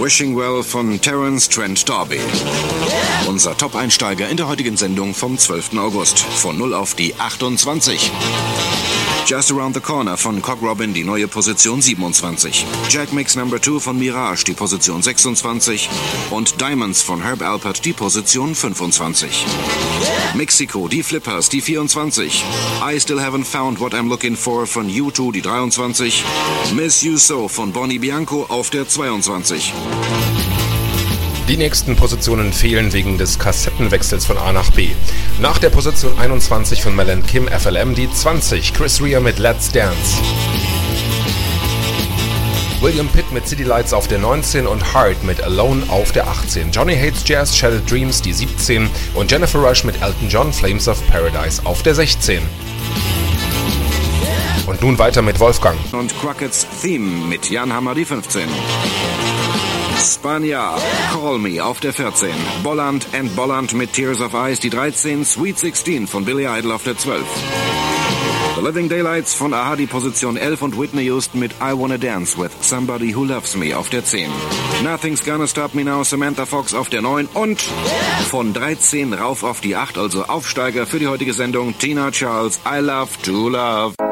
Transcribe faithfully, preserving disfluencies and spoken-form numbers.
Wishing Well von Terence Trent D'Arby. Unser Top-Einsteiger in der heutigen Sendung vom zwölften August. Von null auf die achtundzwanzig. Just Around the Corner von Cock Robin, die neue Position siebenundzwanzig. Jack Mix Number two von Mirage, die Position sechsundzwanzig. Und Diamonds von Herb Alpert, die Position fünfundzwanzig. Mexiko, die Flippers, die vierundzwanzig. I Still Haven't Found What I'm Looking For von U zwei, die dreiundzwanzig. Miss You So von Bonnie Bianco auf der zweiundzwanzig. Die nächsten Positionen fehlen wegen des Kassettenwechsels von A nach B. Nach der Position einundzwanzig von Mel and Kim, F L M, die zwanzig. Chris Rea mit Let's Dance. William Pitt mit City Lights auf der neunzehn und Heart mit Alone auf der achtzehn. Johnny Hates Jazz, Shattered Dreams die siebzehn und Jennifer Rush mit Elton John, Flames of Paradise auf der sechzehn. Und nun weiter mit Wolfgang. Und Crockett's Theme mit Jan Hammer die fünfzehn. Spania, Call Me auf der vierzehn. Bolland and Bolland mit Tears of Ice die dreizehn. Sweet sixteen von Billy Idol auf der zwölf. The Living Daylights von A H die Position elf und Whitney Houston mit I Wanna Dance With Somebody Who Loves Me auf der zehn. Nothing's Gonna Stop Me Now, Samantha Fox auf der neun und von dreizehn rauf auf die acht, also Aufsteiger für die heutige Sendung, Tina Charles, I Love to Love.